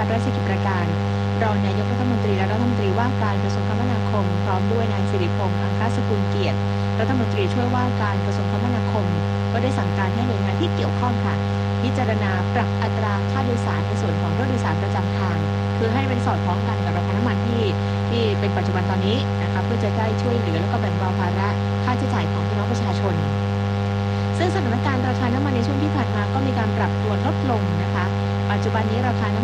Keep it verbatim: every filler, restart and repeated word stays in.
ราชกิจการ รองนายกรัฐมนตรีและรัฐมนตรีว่าการกระทรวงคมนาคมพร้อมด้วยนายสิริพงษ์อังคสกุลเกียรติรัฐมนตรีช่วยว่าการกระทรวงคมนาคมก็ได้สั่งการให้หน่วยงานที่เกี่ยวข้องค่ะพิจารณาปรับอัตราค่าโดยสารในส่วนของรถโดยสารประจำทางคือให้เป็นสอดคล้องกันกับราคาน้ำมันที่ที่เป็นปัจจุบันตอนนี้นะคะเพื่อจะได้ช่วยเหลือและก็แบ่งเบาภาระค่าใช้จ่ายของพี่น้องประชาชนซึ่งสถานการณ์ราคาน้ำมันในช่วงที่ผ่านมาก็มีการปรับตัวลดลงนะคะปัจจุบันนี้ราคาน้ำ